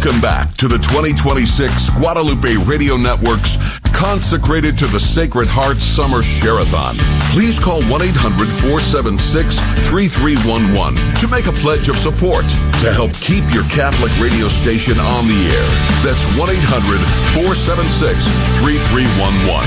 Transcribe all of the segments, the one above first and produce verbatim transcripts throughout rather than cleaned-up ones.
Welcome back to the twenty twenty-six Guadalupe Radio Network's Consecrated to the Sacred Heart Summer Share-a-thon. Please call one eight hundred four seven six three three one one to make a pledge of support to help keep your Catholic radio station on the air. That's one eight hundred four seven six three three one one.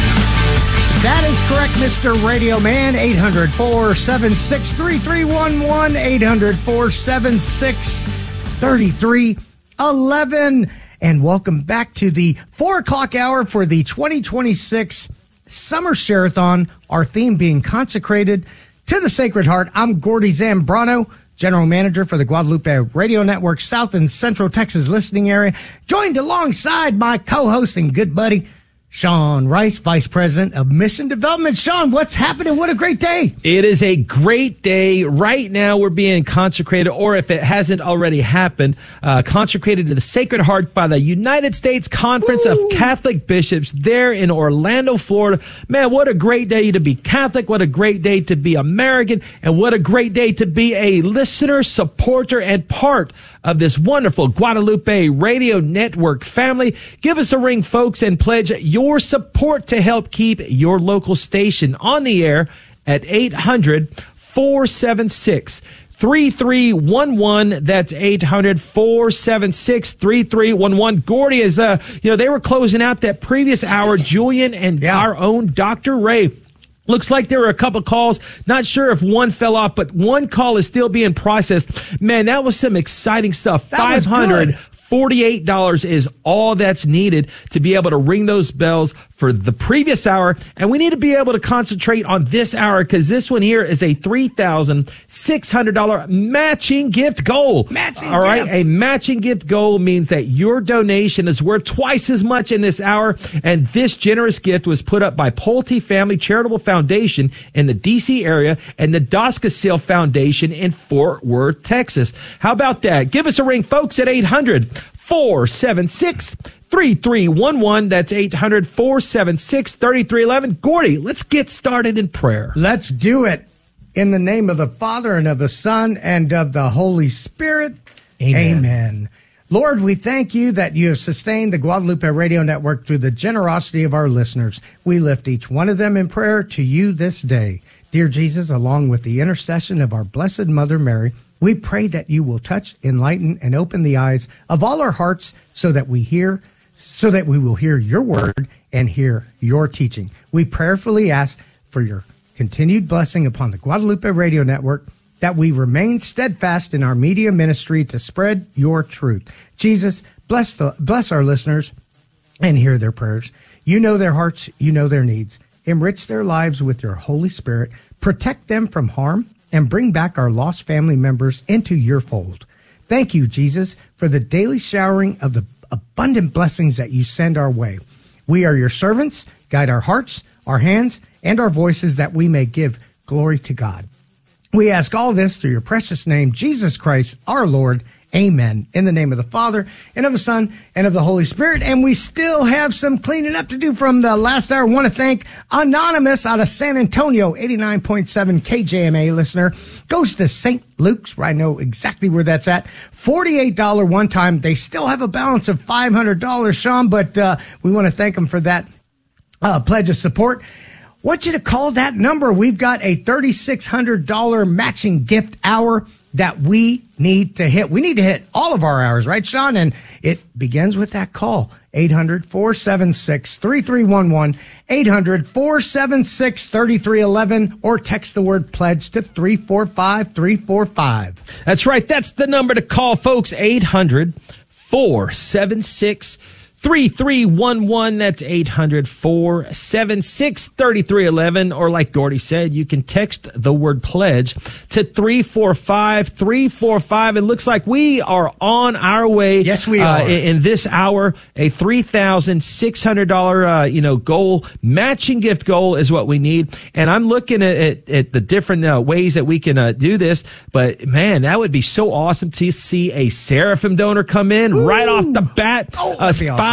That is correct, Mister Radio Man. eight hundred four seven six three three one one. eight hundred four seven six three three one one. And welcome back to the four o'clock hour for the twenty twenty-six Summer Share-a-thon, our theme being consecrated to the Sacred Heart. I'm Gordy Zambrano, General Manager for the Guadalupe Radio Network South and Central Texas listening area, joined alongside my co-host and good buddy, Sean Rice, Vice President of Mission Development. Sean, what's happening? What a great day. It is a great day. Right now, we're being consecrated, or if it hasn't already happened, uh, consecrated to the Sacred Heart by the United States Conference Ooh. of Catholic Bishops there in Orlando, Florida. Man, what a great day to be Catholic. What a great day to be American. And what a great day to be a listener, supporter, and part of this wonderful Guadalupe Radio Network family. Give us a ring, folks, and pledge your Your support to help keep your local station on the air at eight hundred four seven six three three one one. That's eight hundred four seven six three three one one. Gordy, is, uh, you know, they were closing out that previous hour, Julian and yeah. our own Doctor Ray. Looks like there were a couple calls. Not sure if one fell off, but one call is still being processed. Man, that was some exciting stuff. That was good. forty-eight dollars is all that's needed to be able to ring those bells for the previous hour. And we need to be able to concentrate on this hour because this one here is a three thousand six hundred dollars matching gift goal. Matching All right. gift. A matching gift goal means that your donation is worth twice as much in this hour. And this generous gift was put up by Pulte Family Charitable Foundation in the D C area and the Doskaseel Foundation in Fort Worth, Texas. How about that? Give us a ring, folks, at eight hundred four seven six three three one one. That's eight hundred four seven six three three one one. Gordy, let's get started in prayer. Let's do it. In the name of the Father and of the Son and of the Holy Spirit. Amen. Amen. Lord, we thank you that you have sustained the Guadalupe Radio Network through the generosity of our listeners. We lift each one of them in prayer to you this day. Dear Jesus, along with the intercession of our Blessed Mother Mary, we pray that you will touch, enlighten, and open the eyes of all our hearts so that we hear, so that we will hear your word and hear your teaching. We prayerfully ask for your continued blessing upon the Guadalupe Radio Network, that we remain steadfast in our media ministry to spread your truth. Jesus, bless the bless our listeners and hear their prayers. You know their hearts, you know their needs. Enrich their lives with your Holy Spirit. Protect them from harm and bring back our lost family members into your fold. Thank you, Jesus, for the daily showering of the abundant blessings that you send our way. We are your servants. Guide our hearts, our hands, and our voices that we may give glory to God. We ask all this through your precious name, Jesus Christ, our Lord. Amen. In the name of the Father, and of the Son, and of the Holy Spirit. And we still have some cleaning up to do from the last hour. I want to thank Anonymous out of San Antonio, eighty-nine point seven K J M A listener. Goes to Saint Luke's, where I know exactly where that's at. forty-eight dollars one time. They still have a balance of five hundred dollars, Sean, but uh, we want to thank them for that uh, pledge of support. Want you to call that number. We've got a three thousand six hundred dollars matching gift hour that we need to hit. We need to hit all of our hours, right, Sean? And it begins with that call, eight hundred four seven six three three one one, eight hundred four seven six three three one one, or text the word pledge to three four five three four five. That's right. That's the number to call, folks, eight hundred four seven six three three one one. That's eight hundred four seven six three three one one. Or like Gordy said, you can text the word pledge to three four five three four five. It looks like we are on our way. Yes, we uh, are. In, in this hour, a three thousand six hundred dollars uh, you know, goal, matching gift goal is what we need. And I'm looking at, at, at the different uh, ways that we can uh, do this. But man, that would be so awesome to see a Seraphim donor come in Ooh. right off the bat. Oh, that'd be awesome.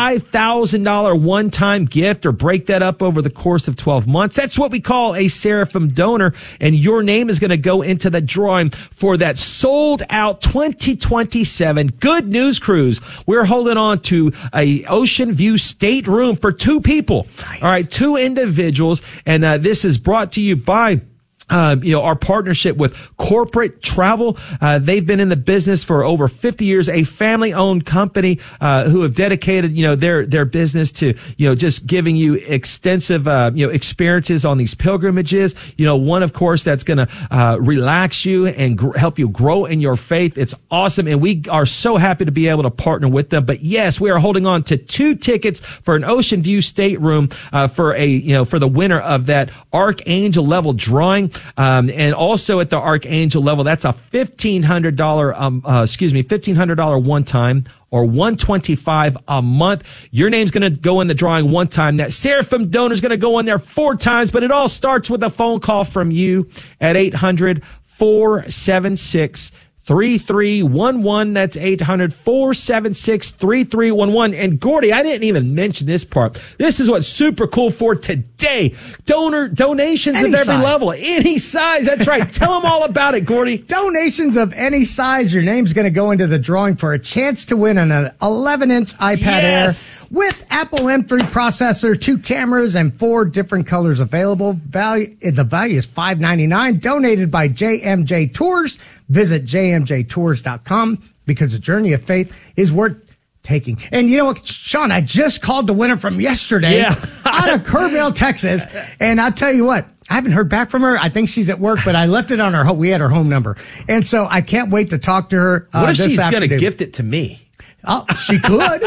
five thousand dollars one-time gift or break that up over the course of twelve months. That's what we call a Seraphim donor, and your name is going to go into the drawing for that sold-out twenty twenty-seven Good News Cruise. We're holding on to a Ocean View stateroom for two people. Nice. All right, two individuals, and uh, this is brought to you by Uh, you know, our partnership with Corporate Travel. Uh, they've been in the business for over fifty years, a family-owned company, uh, who have dedicated, you know, their, their business to, you know, just giving you extensive, uh, you know, experiences on these pilgrimages. You know, one, of course, that's going to, uh, relax you and gr- help you grow in your faith. It's awesome. And we are so happy to be able to partner with them. But yes, we are holding on to two tickets for an Ocean View stateroom, uh, for a, you know, for the winner of that Archangel level drawing. Um, and also at the Archangel level, that's a fifteen hundred dollars, um, uh, excuse me, fifteen hundred dollars one time or one hundred twenty-five dollars a month. Your name's going to go in the drawing one time. That Seraphim donor is going to go in there four times, but it all starts with a phone call from you at eight hundred, four seven six, three three one one. That's eight hundred, four seven six, three three one one. And Gordy, I didn't even mention this part. This is what's super cool for today. Donor donations any of every size. level, any size. That's right. Tell them all about it, Gordy. Donations of any size. Your name's going to go into the drawing for a chance to win an eleven inch iPad yes. Air with Apple M three processor, two cameras, and four different colors available. Value the value is five ninety-nine. Donated by J M J Tours. Visit j m j tours dot com because the journey of faith is worth taking. And you know what, Sean, I just called the winner from yesterday yeah. out of Kerrville, Texas. And I'll tell you what, I haven't heard back from her. I think she's at work, but I left it on her home. We had her home number. And so I can't wait to talk to her. Uh, what if this she's going to afternoon. gift it to me? Oh, she could.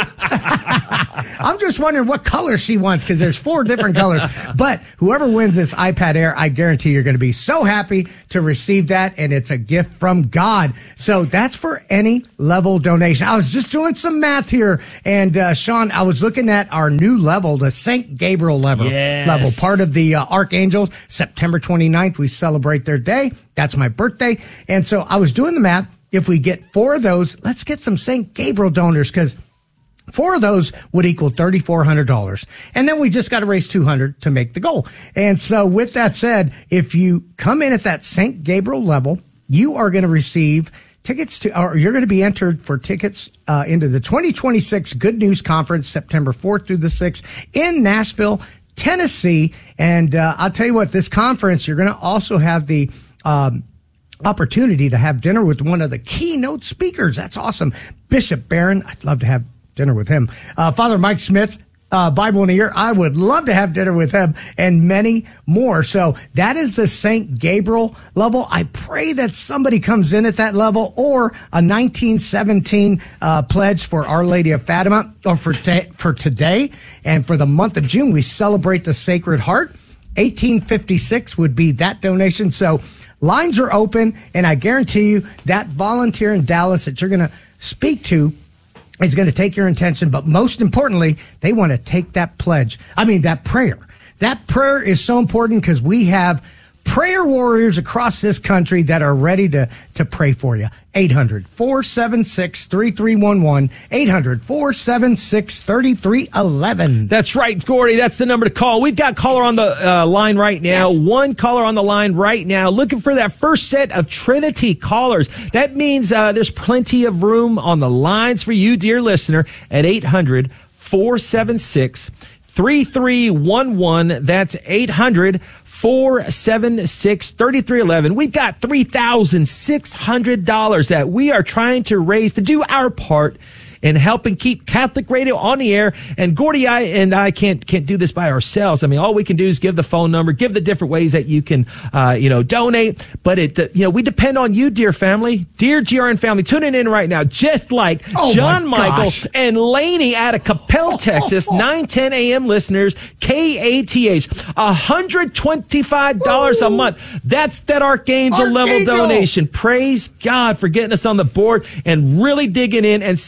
I'm just wondering what color she wants because there's four different colors. But whoever wins this iPad Air, I guarantee you're going to be so happy to receive that. And it's a gift from God. So that's for any level donation. I was just doing some math here. And, uh, Sean, I was looking at our new level, the Saint Gabriel level, yes. level, part of the uh, Archangels. September twenty-ninth, we celebrate their day. That's my birthday. And so I was doing the math. If we get four of those, let's get some Saint Gabriel donors because four of those would equal three thousand four hundred dollars. And then we just got to raise two hundred dollars to make the goal. And so with that said, if you come in at that Saint Gabriel level, you are going to receive tickets to, or you're going to be entered for tickets uh, into the twenty twenty-six Good News Conference, September fourth through the sixth in Nashville, Tennessee. And uh, I'll tell you what, this conference, you're going to also have the um opportunity to have dinner with one of the keynote speakers. That's awesome. Bishop Barron. I'd love to have dinner with him. Uh, Father Mike Smith, uh, Bible in a Year. I would love to have dinner with him and many more. So that is the Saint Gabriel level. I pray that somebody comes in at that level or a nineteen seventeen uh, pledge for Our Lady of Fatima or for, t- for today. And for the month of June, we celebrate the Sacred Heart. eighteen fifty-six would be that donation. So lines are open, and I guarantee you that volunteer in Dallas that you're going to speak to is going to take your intention. But most importantly, they want to take that pledge. I mean, that prayer. That prayer is so important because we have prayer warriors across this country that are ready to, to pray for you. eight hundred, four seven six, three three one one. eight hundred, four seven six, three three one one. That's right, Gordy. That's the number to call. We've got caller on the uh, line right now. Yes. One caller on the line right now looking for that first set of Trinity callers. That means uh, there's plenty of room on the lines for you, dear listener, at eight hundred, four seven six, three three one one. That's eight hundred, four seven six, three three one one. We've got three thousand six hundred dollars that we are trying to raise to do our part in helping keep Catholic Radio on the air. And Gordy I, and I can't can't do this by ourselves. I mean, all we can do is give the phone number, give the different ways that you can, uh, you know, donate. But it, uh, you know, we depend on you, dear family, dear G R N family, tuning in right now, just like oh John Michael gosh. and Lainey out of Capel, Texas, nine ten a.m. listeners, K A T H, one hundred twenty-five dollars Woo. A month. That's that Archangel, Archangel level donation. Praise God for getting us on the board and really digging in and saying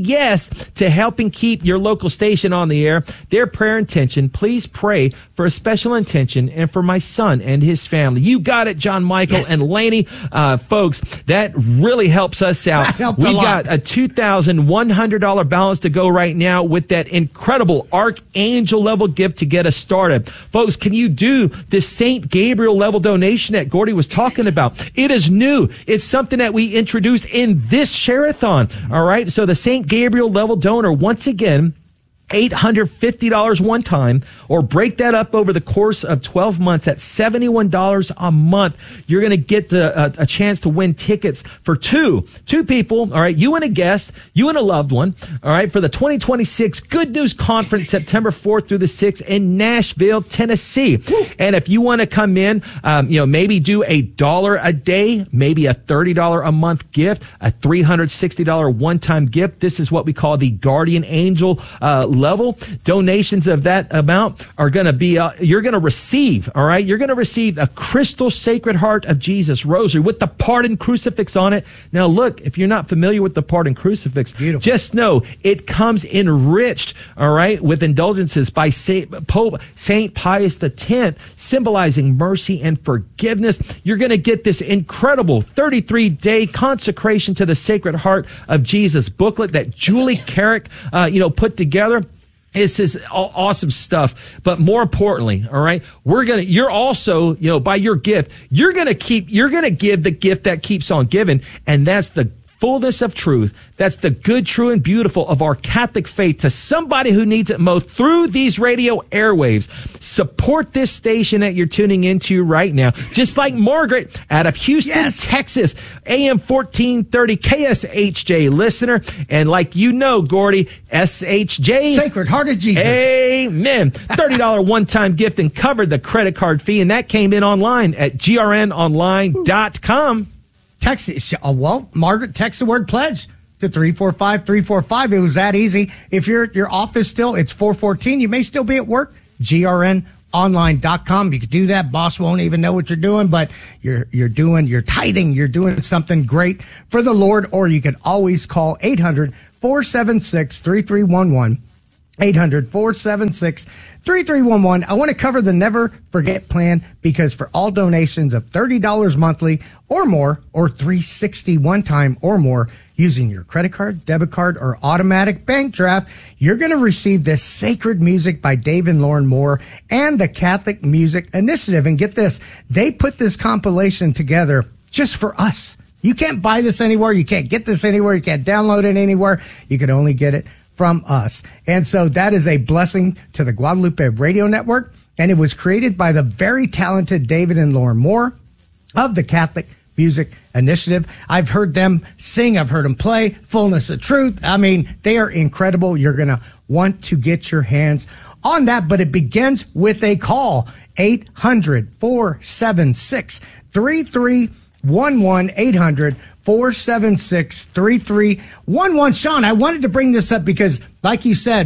yes to helping keep your local station on the air, their prayer intention, please pray for a special intention and for my son and his family. You got it, John Michael yes. and Laney. Uh, folks, that really helps us out. We've got a two thousand one hundred dollars balance to go right now with that incredible Archangel level gift to get us started. Folks, can you do this Saint Gabriel level donation that Gordy was talking about? It is new. It's something that we introduced in this Share-a-thon. All right. So the Saint Gabriel level donor, once again, eight hundred fifty dollars one time, or break that up over the course of twelve months. That's seventy-one dollars a month. You're going to get a, a, a chance to win tickets for two, two people. All right. You and a guest, you and a loved one. All right. For the twenty twenty-six Good News Conference, September fourth through the sixth in Nashville, Tennessee. Woo. And if you want to come in, um, you know, maybe do a dollar a day, maybe a thirty dollars a month gift, a three hundred sixty dollars one-time gift. This is what we call the Guardian Angel, uh, level. Donations of that amount are going to be, uh, you're going to receive, all right? You're going to receive a crystal Sacred Heart of Jesus rosary with the pardon crucifix on it. Now, look, if you're not familiar with the pardon crucifix, Beautiful. Just know it comes enriched, all right, with indulgences by Saint Pope Saint Pius the tenth, symbolizing mercy and forgiveness. You're going to get this incredible thirty-three day consecration to the Sacred Heart of Jesus booklet that Julie Carrick, uh, you know, put together. It's this awesome stuff. But more importantly, all right, we're going to, you're also, you know, by your gift, you're going to keep, you're going to give the gift that keeps on giving. And that's the fullness of truth. That's the good, true, and beautiful of our Catholic faith to somebody who needs it most through these radio airwaves. Support this station that you're tuning into right now. Just like Margaret out of Houston, yes. Texas, A M fourteen thirty K S H J listener. And like you know, Gordy, S H J. Sacred Heart of Jesus. Amen. thirty dollars one-time gift and covered the credit card fee. And that came in online at G R N online dot com. Text, uh, well, Margaret, text the word pledge to three four five three four five. It was that easy. If you're at your office still, it's four fourteen. You may still be at work. G R N online dot com. You could do that. Boss won't even know what you're doing, but you're, you're doing, you're tithing. You're doing something great for the Lord, or you can always call eight hundred four seven six three three one one. eight hundred four seven six three three one one. I want to cover the Never Forget plan because for all donations of thirty dollars monthly or more, or three hundred sixty dollars one time or more, using your credit card, debit card, or automatic bank draft, you're going to receive this Sacred Music by Dave and Lauren Moore and the Catholic Music Initiative. And get this, they put this compilation together just for us. You can't buy this anywhere. You can't get this anywhere. You can't download it anywhere. You can only get it from us. And so that is a blessing to the Guadalupe Radio Network. And it was created by the very talented David and Lauren Moore of the Catholic Music Initiative. I've heard them sing. I've heard them play. Fullness of Truth. I mean, they are incredible. You're going to want to get your hands on that. But it begins with a call. eight hundred four seven six three three one one. eight hundred four seven six three three one one. Sean, I wanted to bring this up because, like you said,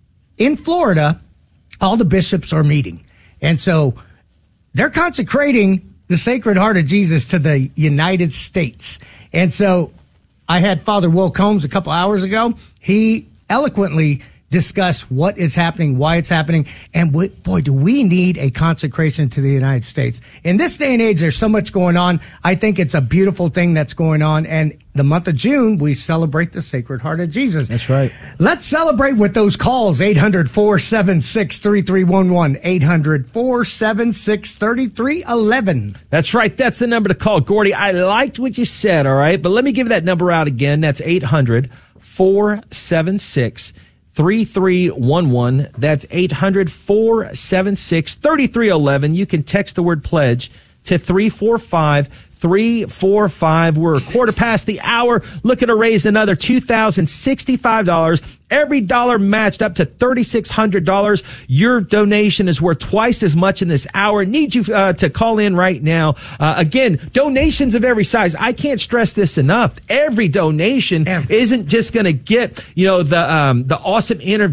in Florida, all the bishops are meeting. And so they're consecrating the Sacred Heart of Jesus to the United States. And so I had Father Will Combs a couple hours ago. He eloquently discussed what is happening, why it's happening, and what, boy, do we need a consecration to the United States. In this day and age, there's so much going on. I think it's a beautiful thing that's going on. And the month of June, we celebrate the Sacred Heart of Jesus. That's right. Let's celebrate with those calls. eight hundred four seven six three three one one. eight hundred four seven six three three one one. That's right. That's the number to call. Gordy, I liked what you said, all right? But let me give that number out again. That's eight hundred four seven six three three one one. That's eight hundred four seven six three three one one. You can text the word pledge to three four five three four five. We're a quarter past the hour, looking to raise another two thousand sixty-five dollars. Every dollar matched up to three thousand six hundred dollars. Your donation is worth twice as much in this hour. Need you uh, to call in right now. Uh, again, donations of every size. I can't stress this enough. Every donation Every. isn't just going to get, you know, the um, the awesome interview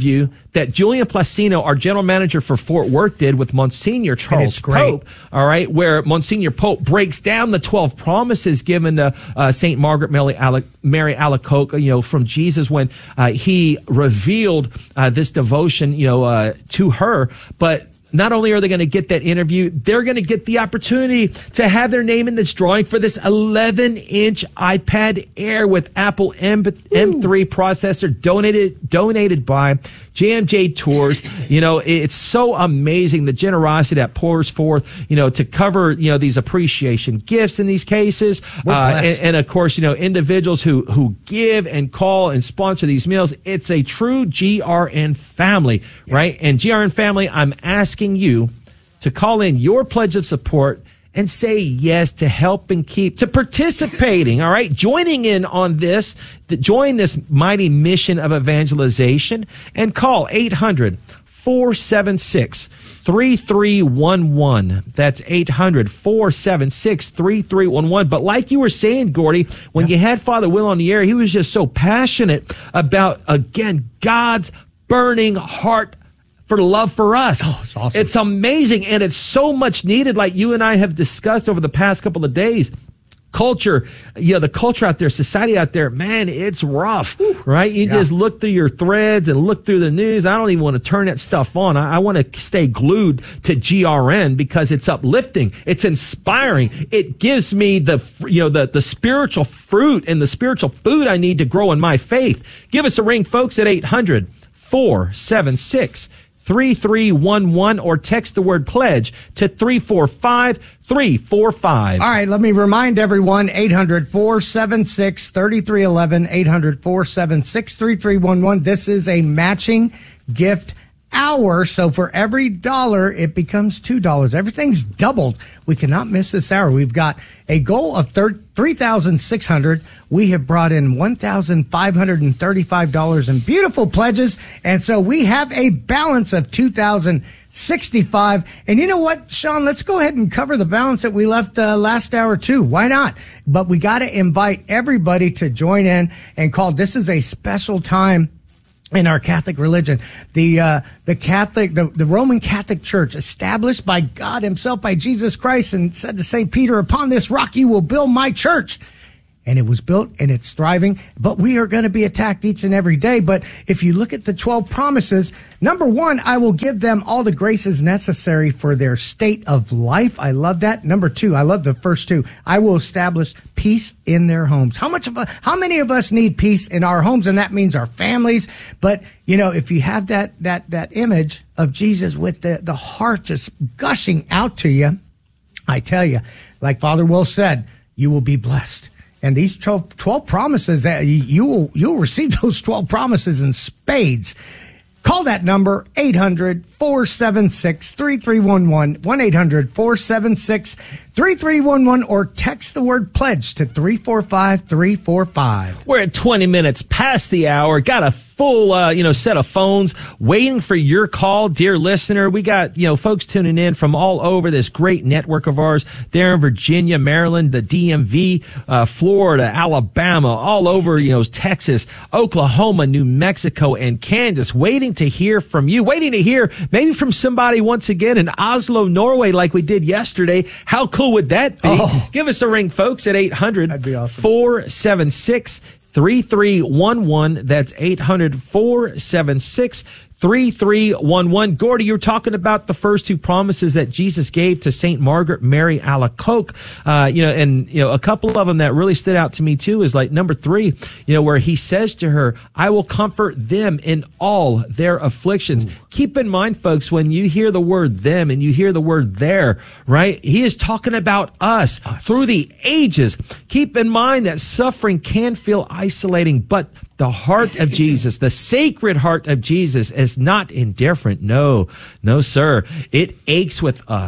that Julian Placino, our general manager for Fort Worth, did with Monsignor Charles Pope, all right, where Monsignor Pope breaks down the twelve promises given to uh, Saint Margaret Mary, Ale- Mary Alacoque, you know, from Jesus when uh, he revealed uh, this devotion, you know, uh, to her. But not only are they going to get that interview, they're going to get the opportunity to have their name in this drawing for this eleven inch iPad Air with Apple M three processor donated donated by J M J Tours. You know, it's so amazing the generosity that pours forth, you know, to cover, you know, these appreciation gifts in these cases. Uh, and, and of course, you know, individuals who, who give and call and sponsor these meals. It's a true G R N family, yeah. right? And G R N family, I'm asking you to call in your pledge of support and say yes to help and keep, to participating, all right? Joining in on this, join this mighty mission of evangelization, and call eight hundred, four seven six, three three one one. That's eight hundred, four seven six, three three one one. But like you were saying, Gordy, when yeah. you had Father Will on the air, he was just so passionate about, again, God's burning heart for love for us. Oh, it's awesome. It's amazing, and it's so much needed, like you and I have discussed over the past couple of days. Culture, you know, the culture out there, society out there, man, it's rough, Ooh, right? You yeah. just look through your threads and look through the news. I don't even want to turn that stuff on. I, I want to stay glued to G R N because it's uplifting. It's inspiring. It gives me the, you know, the, the spiritual fruit and the spiritual food I need to grow in my faith. Give us a ring, folks, at eight hundred, four seven six, three three one one or text the word pledge to three four five, three four five. All right, let me remind everyone, eight hundred, four seven six, three three one one, eight hundred, four seven six, three three one one. This is a matching gift hour, so for every dollar, it becomes two dollars. Everything's doubled. We cannot miss this hour. We've got a goal of three thousand six hundred dollars. We have brought in one thousand five hundred thirty-five dollars in beautiful pledges, and so we have a balance of two thousand sixty-five dollars. And you know what, Sean, let's go ahead and cover the balance that we left uh, last hour too. Why not? But we got to invite everybody to join in and call. This is a special time in our Catholic religion. The uh, the Catholic, the, the Roman Catholic Church, established by God himself, by Jesus Christ, and said to Saint Peter, upon this rock you will build my church. And it was built and it's thriving, but we are going to be attacked each and every day. But if you look at the twelve promises, number one, I will give them all the graces necessary for their state of life. I love that. Number two, I love the first two. I will establish peace in their homes. How much of a, how many of us need peace in our homes? And that means our families. But you know, if you have that, that, that image of Jesus with the, the heart just gushing out to you, I tell you, like Father Will said, you will be blessed. And these twelve, twelve promises, that you will, you'll receive those twelve promises in spades. Call that number, eight hundred, four seven six, three three one one, one eight hundred, four seven six, three three one one, or text the word pledge to three four five, three four five. We're at twenty minutes past the hour. Got a full, uh, you know, set of phones waiting for your call, dear listener. We got, you know, folks tuning in from all over this great network of ours there in Virginia, Maryland, the D M V, uh, Florida, Alabama, all over, you know, Texas, Oklahoma, New Mexico, and Kansas, waiting to hear from you, waiting to hear maybe from somebody once again in Oslo, Norway, like we did yesterday. How cool would that be? Oh. Give us a ring, folks, at eight hundred, That'd be awesome. four seven six, three three one one. That's eight hundred, four seven six, three three one one. Gordy, you're talking about the first two promises that Jesus gave to Saint Margaret Mary Alacoque. Uh, you know, and, you know, a couple of them that really stood out to me too is like number three, you know, where he says to her, I will comfort them in all their afflictions. Ooh. Keep in mind, folks, when you hear the word them and you hear the word there, right? He is talking about us, us. through the ages. Keep in mind that suffering can feel isolating, but the heart of Jesus, the sacred heart of Jesus, is not indifferent. No, no, sir. It aches with us.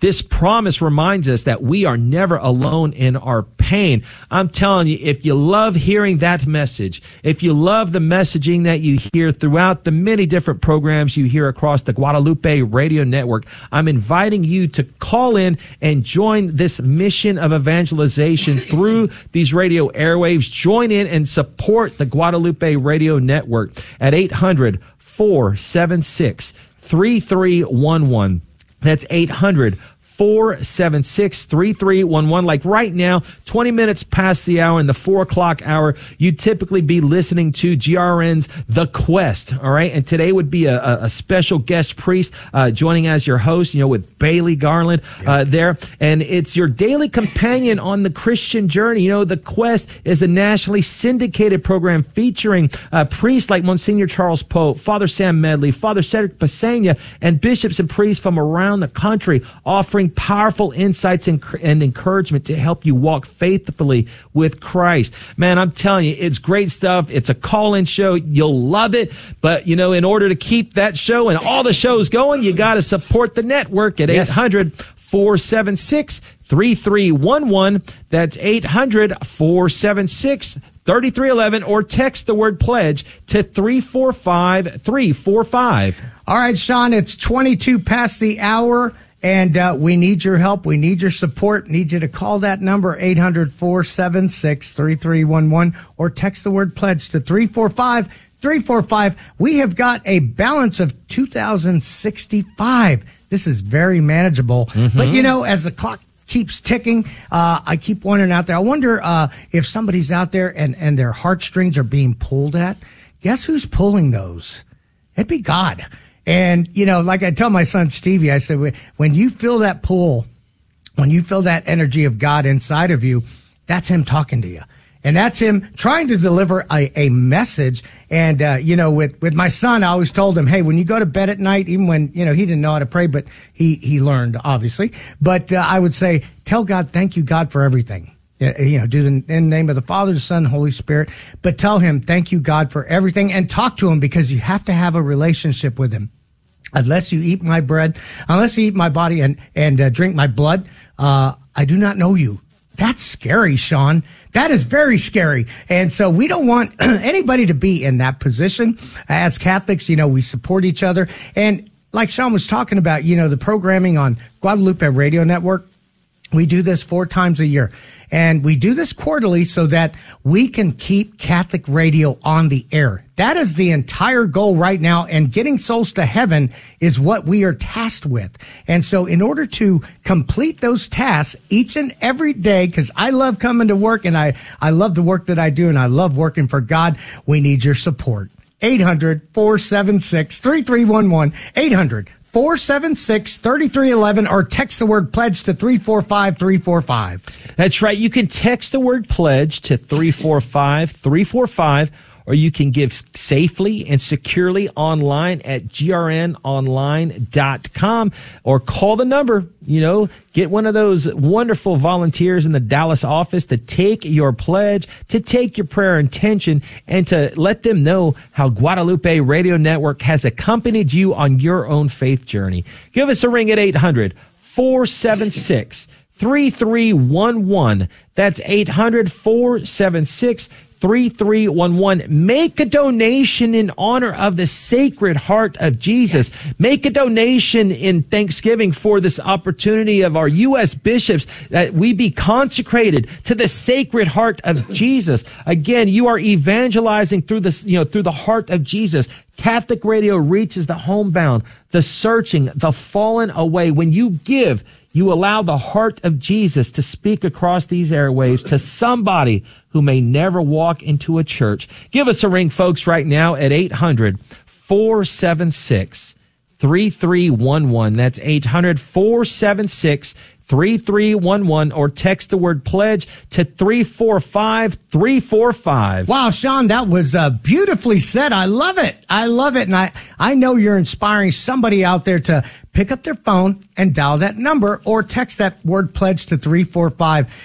This promise reminds us that we are never alone in our pain. I'm telling you, if you love hearing that message, if you love the messaging that you hear throughout the many different programs you hear across the Guadalupe Radio Network, I'm inviting you to call in and join this mission of evangelization through these radio airwaves. Join in and support the Guadalupe Radio Network at eight hundred, four seven six, three three one one. That's eight hundred, four seven six, three three one one. Like right now, twenty minutes past the hour in the four o'clock hour, you'd typically be listening to G R N's The Quest, all right? And today would be a, a special guest priest uh, joining as your host, you know, with Bailey Garland uh, there. And it's your daily companion on the Christian journey. You know, The Quest is a nationally syndicated program featuring uh, priests like Monsignor Charles Pope, Father Sam Medley, Father Cedric Pasenia, and bishops and priests from around the country offering powerful insights and, and encouragement to help you walk faithfully with Christ. Man, I'm telling you, it's great stuff. It's a call-in show. You'll love it. But, you know, in order to keep that show and all the shows going, you got to support the network at yes. eight hundred, four seven six, three three one one. That's eight hundred, four seven six, three three one one, or text the word pledge to three four five, three four five. All right, Sean, it's twenty-two past the hour. And uh, we need your help. We need your support. Need you to call that number, eight hundred, four seven six, three three one one, or text the word pledge to three four five, three four five. We have got a balance of two thousand sixty-five. This is very manageable. Mm-hmm. But, you know, as the clock keeps ticking, uh, I keep wondering out there. I wonder uh, if somebody's out there and, and their heartstrings are being pulled at. Guess who's pulling those? It'd be God. And, you know, like I tell my son Stevie, I said, when you feel that pull, when you feel that energy of God inside of you, that's him talking to you. And that's him trying to deliver a, a message. And, uh, you know, with, with my son, I always told him, hey, when you go to bed at night, even when, you know, he didn't know how to pray, but he, he learned, obviously. But uh, I would say, tell God, thank you, God, for everything. You know, do the, in the name of the Father, the Son, Holy Spirit. But tell him, thank you, God, for everything. And talk to him, because you have to have a relationship with him. Unless you eat my bread, unless you eat my body and, and uh, drink my blood, uh, I do not know you. That's scary, Sean. That is very scary. And so we don't want anybody to be in that position. As Catholics, you know, we support each other. And like Sean was talking about, you know, the programming on Guadalupe Radio Network, we do this four times a year. And we do this quarterly so that we can keep Catholic radio on the air. That is the entire goal right now. And getting souls to heaven is what we are tasked with. And so in order to complete those tasks each and every day, because I love coming to work and I, I love the work that I do and I love working for God, we need your support. eight hundred, four seven six, three three one one. eight hundred, four seven six, three three one one, or text the word pledge to three four five, three four five. That's right. You can text the word pledge to three four five, three four five, or you can give safely and securely online at G R N online dot com, or call the number. You know, get one of those wonderful volunteers in the Dallas office to take your pledge, to take your prayer intention, and to let them know how Guadalupe Radio Network has accompanied you on your own faith journey. Give us a ring at eight hundred, four seven six, three three one one. That's eight hundred, four seven six, three three one one. Make a donation in honor of the Sacred Heart of Jesus. Yes. Make a donation in thanksgiving for this opportunity of our U S bishops that we be consecrated to the Sacred Heart of Jesus. Again, you are evangelizing through this, you know, through the heart of Jesus. Catholic radio reaches the homebound, the searching, the fallen away. When you give, you allow the heart of Jesus to speak across these airwaves to somebody who may never walk into a church. Give us a ring, folks, right now at eight hundred, four seven six, three three one one. That's eight hundred, four seven six, three three one one, or text the word pledge to three four five, three four five. Wow, Sean, that was uh, beautifully said. I love it. I love it. And I, I know you're inspiring somebody out there to pick up their phone and dial that number or text that word pledge to three four five.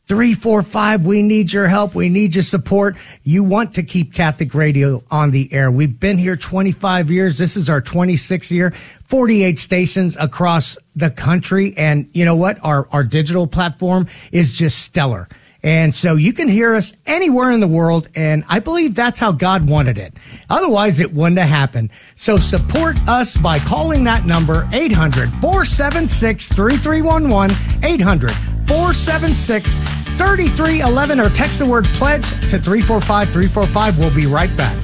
three four five, we need your help. We need your support. You want to keep Catholic Radio on the air. We've been here twenty-five years. This is our twenty-sixth year, forty-eight stations across the country. And you know what? Our, our digital platform is just stellar. And so you can hear us anywhere in the world, and I believe that's how God wanted it. Otherwise, it wouldn't have happened. So support us by calling that number, eight hundred, four seven six, three three one one, eight hundred, four seven six, three three one one, or text the word pledge to three four five, three four five. We'll be right back.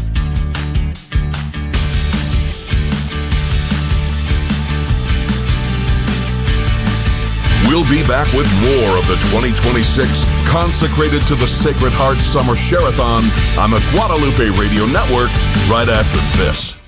We'll be back with more of the twenty twenty-six Consecrated to the Sacred Heart Summer Share-a-thon on the Guadalupe Radio Network right after this.